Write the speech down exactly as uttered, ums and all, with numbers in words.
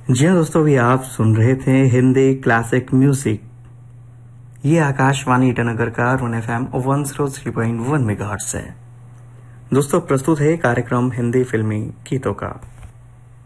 जी हाँ दोस्तों, अभी आप सुन रहे थे हिंदी क्लासिक म्यूजिक। ये आकाशवाणी ईटानगर का one F M one zero three point one megahertz है। दोस्तों प्रस्तुत है कार्यक्रम हिंदी फिल्मी गीतों का।